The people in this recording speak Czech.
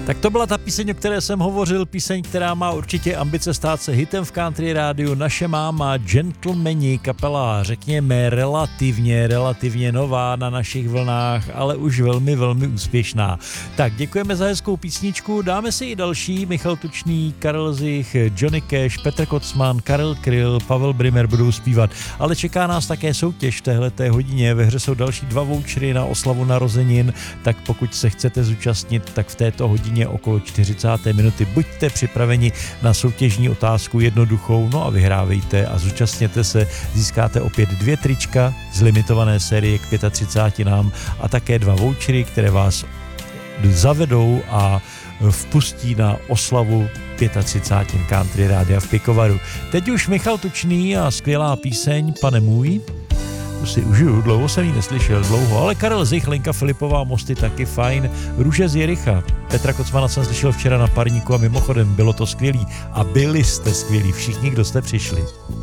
Tak to byla ta píseň, o které jsem hovořil, píseň, která má určitě ambice stát se hitem v country rádiu. Naše máma, Gentlemani, kapela, řekněme, relativně nová na našich vlnách, ale už velmi úspěšná. Tak děkujeme za hezkou písničku, dáme si i další. Michal Tučný, Karel Zich, Johnny Cash, Petr Kocman, Karel Kryl, Pavel Brimer budou zpívat. Ale čeká nás také soutěž v téhleté hodině. Ve hře jsou další 2 vouchery na oslavu narozenin, tak pokud se chcete zúčastnit, tak v této hodině okolo 40. minuty buďte připraveni na soutěžní otázku jednoduchou, no a vyhrávejte a zúčastněte se, získáte opět 2 trička z limitované série k 35 nám a také 2 vouchery, které vás zavedou a vpustí na oslavu 35. country rádia v Pikovaru. Teď už Michal Tučný a skvělá píseň Pane můj. To si užiju, dlouho jsem ji neslyšel, ale Karel Zich, Lenka Filipová, Mosty taky fajn, Růže z Jericha, Petra Kocmana jsem slyšel včera na Parníku a mimochodem bylo to skvělý a byli jste skvělí všichni, kdo jste přišli.